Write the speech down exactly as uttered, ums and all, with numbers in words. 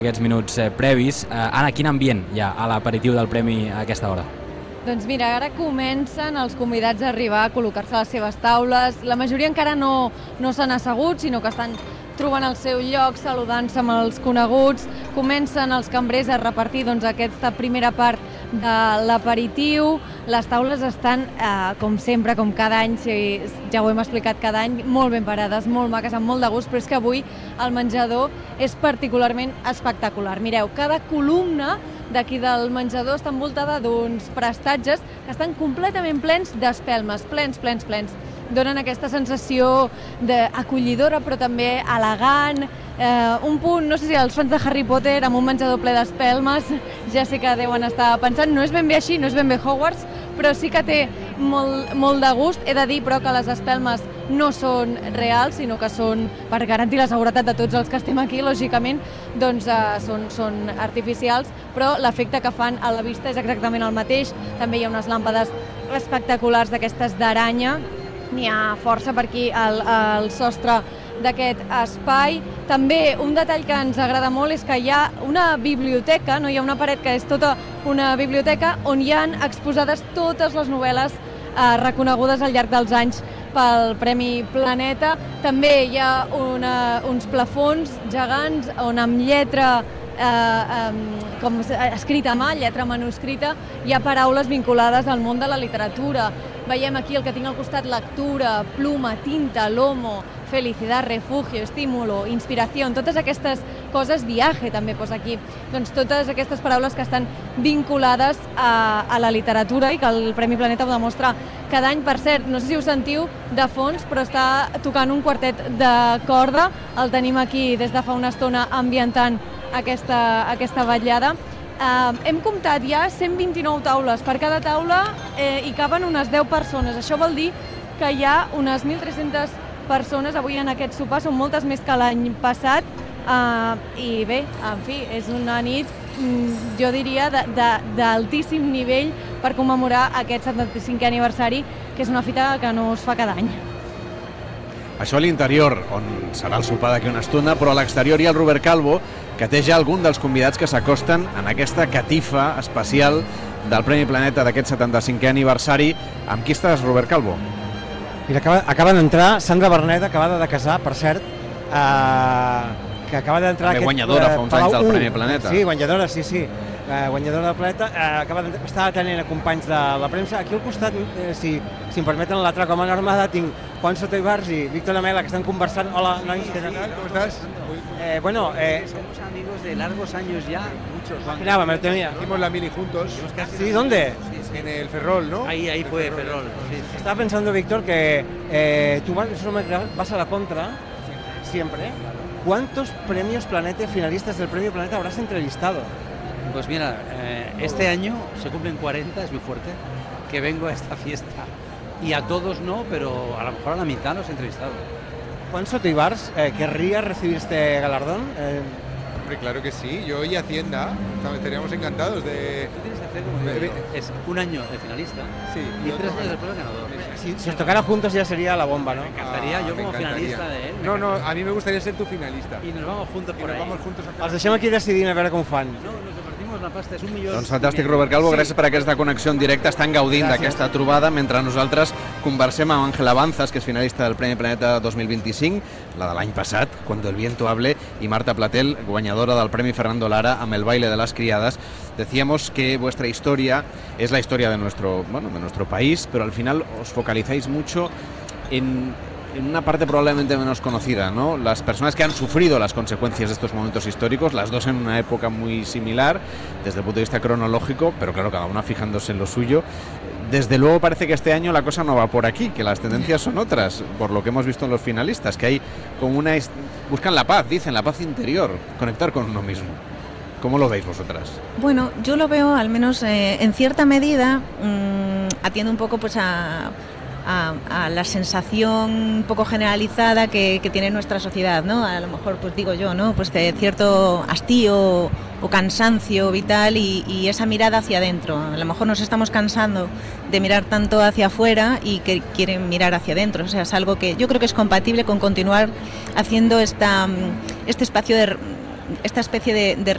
Aquests minuts eh, previs. Eh, Anna, quin ambient hi ha a l'aperitiu del premi a aquesta hora? Doncs mira, ara comencen els convidats a arribar a col·locar-se a les seves taules. La majoria encara no, no s'han assegut, sinó que estan trobant el seu lloc, saludant-se amb els coneguts. Comencen els cambrers a repartir doncs, aquesta primera part de l'aperitiu. Les taules estan, eh, com sempre, com cada any, si ja ho hem explicat cada any, molt ben parades, molt maques, amb molt de gust, però és que avui el menjador és particularment espectacular. Mireu, cada columna d'aquí del menjador està envoltada d'uns prestatges que estan completament plens d'espelmes, plens, plens, plens. Donen aquesta sensació d'acollidora, però també elegant. Eh, un punt, no sé si els fans de Harry Potter, amb un menjador ple d'espelmes, ja sé que deuen estar pensant, no és ben bé així, no és ben bé Hogwarts, però sí que té molt, molt de gust. He de dir, però, que les espelmes no són reals, sinó que són per garantir la seguretat de tots els que estem aquí, lògicament, doncs eh, són, són artificials, però l'efecte que fan a la vista és exactament el mateix. També hi ha unes làmpades espectaculars d'aquestes d'aranya. N'hi ha força per aquí al, al sostre d'aquest espai. També un detall que ens agrada molt és que hi ha una biblioteca, no hi ha una paret que és tota una biblioteca on hi han exposades totes les novel·les eh, reconegudes al llarg dels anys pel Premi Planeta. També hi ha una, uns plafons gegants on amb lletra eh, eh, com escrita a mà, lletra manuscrita, hi ha paraules vinculades al món de la literatura. Veiem aquí el que tinc al costat: lectura, pluma, tinta, lomo, felicidad, refugio, estímulo, inspiració, totes aquestes coses, viaje també posa aquí. Doncs totes aquestes paraules que estan vinculades a, a la literatura i que el Premi Planeta ho demostra cada any. Per cert, no sé si ho sentiu de fons, però està tocant un quartet de corda. El tenim aquí des de fa una estona ambientant aquesta, aquesta vetllada. Uh, hem comptat ja cent vint-i-nou taules. Per cada taula eh, hi caben unes deu persones. Això vol dir que hi ha unes mil tres-centes persones avui en aquest sopar, són moltes més que l'any passat. Uh, I bé, en fi, és una nit, mm, jo diria, d'altíssim nivell per commemorar aquest setanta-cinquè aniversari, que és una fita que no es fa cada any. Això a l'interior, on serà el sopar d'aquí una estona, però a l'exterior hi ha el Robert Calvo, que té ja algun dels convidats que s'acosten en aquesta catifa especial del Premi Planeta d'aquest setanta-cinquè aniversari. Amb qui estàs, Robert Calvo? Mira, acaba, acaba d'entrar Sandra Berneda, acabada de casar, per cert, eh, que acaba d'entrar... També guanyadora fa uns anys del Premi Planeta. Sí, guanyadora, sí, sí. Eh, guanyadora del Planeta, eh, acaba d'estar atenent a companys de la premsa. Aquí al costat, eh, si, si em permeten l'altra com a armada, tinc Juan Soto Ibars i Víctor Amela, que estan conversant. Hola, nois, ¿qué tal? ¿Cómo estás? Eh, bueno, eh, somos amigos de largos años ya, muchos años. Miraba, me lo tenía. Hicimos la mili juntos. Sí, ¿dónde? En el Ferrol, ¿no? Ahí, ahí fue Ferrol. Ferrol. Sí, sí. Estaba pensando, Víctor, que eh, tú vas, vas a la contra, siempre. ¿Cuántos premios Planeta, finalistas del Premio Planeta, habrás entrevistado? Pues mira, eh, este año se cumplen cuarenta, es muy fuerte, que vengo a esta fiesta. Y a todos no, pero a lo mejor a la mitad los he entrevistado. Juan Soto Ibars, eh, ¿querría recibir este galardón? Eh, Hombre, claro que sí. Yo y Hacienda estaríamos encantados de... Tú tienes que hacer como digo yo, es un año de finalista Sí, y yo tres otro años año. después de ganador. si, si os tocara juntos ya sería la bomba, ¿no? Me encantaría, Ah, yo me como encantaría. finalista de él. me No, no, encantaría. a mí me gustaría ser tu finalista. Y nos vamos juntos Y por nos ahí. vamos juntos a Els deixem aquí decidint a veure com fan. No, nos repartimos la pasta, es un millón. Doncs fantàstic, Robert Calvo, gràcies per aquesta connexió en directe. Estan gaudint d'aquesta trobada mentre nosaltres conversem amb Ángel Avanzas, que és finalista del Premi Planeta dos mil vint-i-cinc, la de l'any passat, Cuando el viento hable, y Marta Platel, guanyadora del Premi Fernando Lara amb El baile de las criadas. Decíamos que vuestra historia es la historia de nuestro, bueno, de nuestro país, pero al final os focalizáis mucho en... en una parte probablemente menos conocida, ¿no? Las personas que han sufrido las consecuencias de estos momentos históricos, las dos en una época muy similar, desde el punto de vista cronológico, pero claro, cada una fijándose en lo suyo. Desde luego parece que este año la cosa no va por aquí, que las tendencias son otras, por lo que hemos visto en los finalistas, que hay como una... buscan la paz, dicen, la paz interior, conectar con uno mismo. ¿Cómo lo veis vosotras? Bueno, yo lo veo, al menos eh, en cierta medida, mmm, atiende un poco pues a... A, a la sensación un poco generalizada que, que tiene nuestra sociedad, ¿no? A lo mejor, pues digo yo, ¿no? Pues de cierto hastío o cansancio vital y, y esa mirada hacia adentro. A lo mejor nos estamos cansando de mirar tanto hacia afuera y que quieren mirar hacia adentro. O sea, es algo que yo creo que es compatible con continuar haciendo esta, este espacio de esta especie de, de